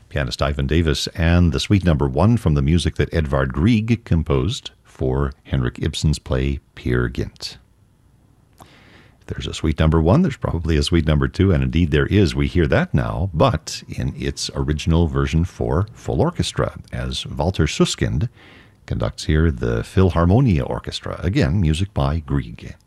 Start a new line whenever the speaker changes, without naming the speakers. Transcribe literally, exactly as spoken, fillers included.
pianist Ivan Davis, and the Suite Number One from the music that Edvard Grieg composed for Henrik Ibsen's play Peer Gynt. If there's a Suite Number One, there's probably a Suite Number Two, and indeed there is. We hear that now, but in its original version for full orchestra, as Walter Suskind conducts here the Philharmonia Orchestra. Again, music by Grieg.